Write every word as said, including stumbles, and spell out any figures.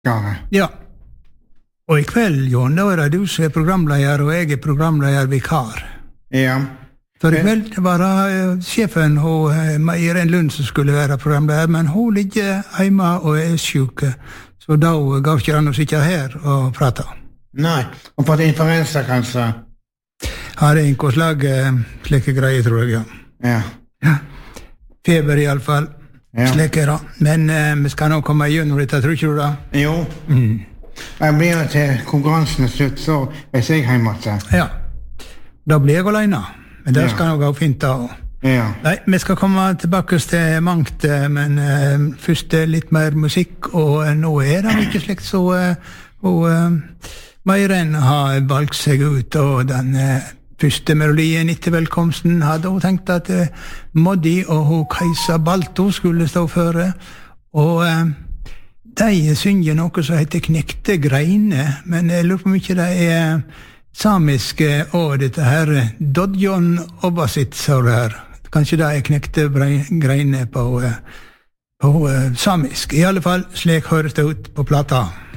Ja. Og i kveld, Jon, da er det du som er programleder, og jeg er programleder-vikar. Ja. For i kveld var det sjefen, Irene Lund, som skulle være programleder, men hun ligger hjemme og er syk, så da gav ikke han å sitte her og prate. Nei, og på influensa kanskje? Har det en slag slike greier, tror jeg, ja. Ja. Ja. Feber i alle fall. Ja. Slik er det. Men uh, vi skal nå komme igjennom dette, tror ikke du da? Jo. Mm. Jeg blir til konkurransen slutt, så hvis jeg hjemme til. Ja. Da blir jeg alene. Men det ja. Skal nå gå fint da. Ja. Nei, vi skal komme tilbake til mangt, men uh, først litt mer musikk, og uh, nå er det ikke slikt, så uh, og, uh, Meiren har valgt seg ut, og den uh, første melodien etter velkomsten hadde hun tenkt at uh, Moddi og hun Kajsa Balto skulle stå føre, og uh, de synger noe som heter Knekte Greine, men jeg lurer på mye det er samiske og dette her Dodjon Obasit, sa det her. Kanskje det er Knekte Greine på, uh, på uh, samisk. I alle fall, slik høres det ut på plata.